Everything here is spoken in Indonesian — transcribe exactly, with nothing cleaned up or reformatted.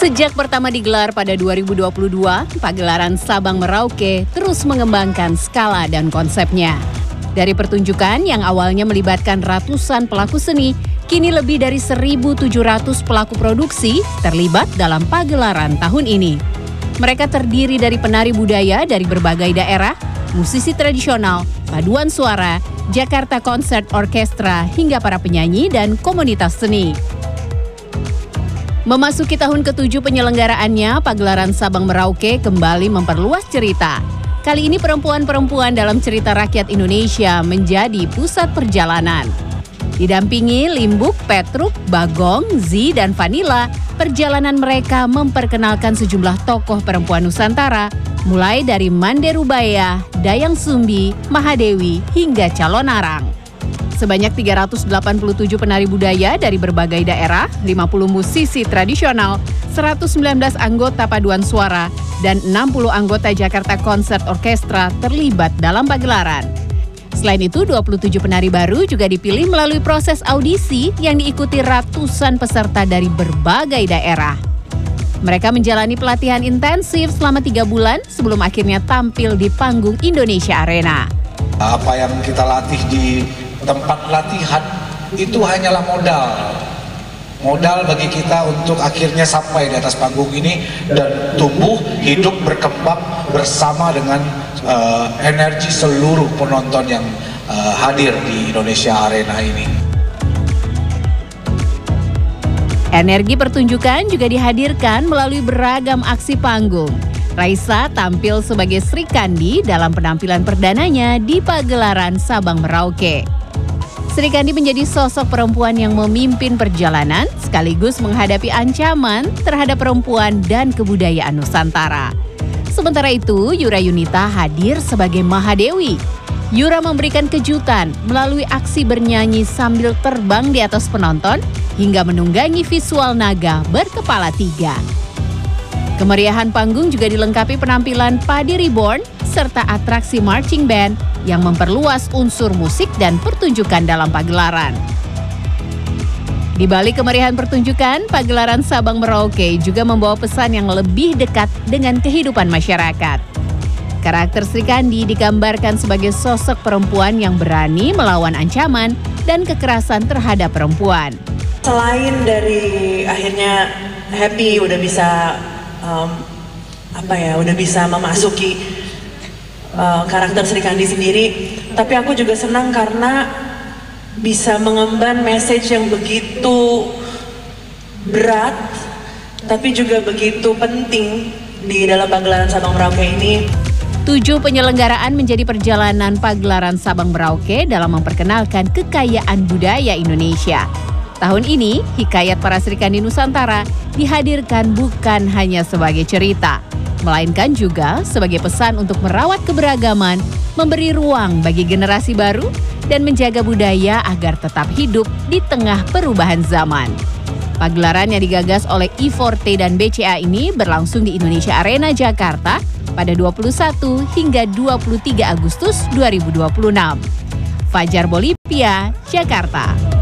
Sejak pertama digelar pada dua ribu dua puluh dua, pagelaran Sabang Merauke terus mengembangkan skala dan konsepnya. Dari pertunjukan yang awalnya melibatkan ratusan pelaku seni, kini lebih dari seribu tujuh ratus pelaku produksi terlibat dalam pagelaran tahun ini. Mereka terdiri dari penari budaya dari berbagai daerah, musisi tradisional, paduan suara, Jakarta Concert Orchestra, hingga para penyanyi dan komunitas seni. Memasuki tahun ketujuh penyelenggaraannya, pagelaran Sabang Merauke kembali memperluas cerita. Kali ini perempuan-perempuan dalam cerita rakyat Indonesia menjadi pusat perjalanan. Didampingi Limbuk, Petruk, Bagong, Zi, dan Vanilla, perjalanan mereka memperkenalkan sejumlah tokoh perempuan Nusantara, mulai dari Mande Rubaya, Dayang Sumbi, Mahadewi, hingga Calon Arang. Sebanyak tiga ratus delapan puluh tujuh penari budaya dari berbagai daerah, lima puluh musisi tradisional, seratus sembilan belas anggota paduan suara, dan enam puluh anggota Jakarta Concert Orchestra terlibat dalam pagelaran. Selain itu, dua puluh tujuh penari baru juga dipilih melalui proses audisi yang diikuti ratusan peserta dari berbagai daerah. Mereka menjalani pelatihan intensif selama tiga bulan sebelum akhirnya tampil di panggung Indonesia Arena. Apa yang kita latih di tempat latihan itu hanyalah modal. Modal bagi kita untuk akhirnya sampai di atas panggung ini dan tumbuh, hidup, berkembang bersama dengan uh, energi seluruh penonton yang uh, hadir di Indonesia Arena ini. Energi pertunjukan juga dihadirkan melalui beragam aksi panggung. Raisa tampil sebagai Sri Kandi dalam penampilan perdananya di pagelaran Sabang Merauke. Sri Kandi menjadi sosok perempuan yang memimpin perjalanan sekaligus menghadapi ancaman terhadap perempuan dan kebudayaan Nusantara. Sementara itu, Yura Yunita hadir sebagai Mahadewi. Yura memberikan kejutan melalui aksi bernyanyi sambil terbang di atas penonton hingga menunggangi visual naga berkepala tiga. Kemeriahan panggung juga dilengkapi penampilan Padi Reborn serta atraksi marching band yang memperluas unsur musik dan pertunjukan dalam pagelaran. Di balik kemeriahan pertunjukan, pagelaran Sabang Merauke juga membawa pesan yang lebih dekat dengan kehidupan masyarakat. Karakter Sri Kandi digambarkan sebagai sosok perempuan yang berani melawan ancaman dan kekerasan terhadap perempuan. Selain dari akhirnya happy udah bisa um, apa ya, udah bisa memasuki Uh, karakter Sri Kandi sendiri, tapi aku juga senang karena bisa mengemban message yang begitu berat tapi juga begitu penting di dalam pagelaran Sabang Merauke ini. Tujuh penyelenggaraan menjadi perjalanan pagelaran Sabang Merauke dalam memperkenalkan kekayaan budaya Indonesia. Tahun ini, hikayat para Sri Kandi Nusantara dihadirkan bukan hanya sebagai cerita, melainkan juga sebagai pesan untuk merawat keberagaman, memberi ruang bagi generasi baru, dan menjaga budaya agar tetap hidup di tengah perubahan zaman. Pagelaran yang digagas oleh I empat T dan B C A ini berlangsung di Indonesia Arena, Jakarta pada dua puluh satu hingga dua puluh tiga Agustus dua ribu dua puluh enam. Fajar Bolivia, Jakarta.